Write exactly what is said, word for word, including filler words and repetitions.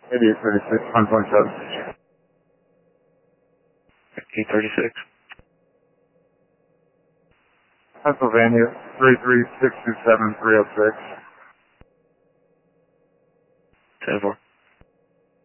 eighty-eight thirty-six, one twenty-seven. eight thirty-six. Pennsylvania, three three six two seven three oh six. ten four.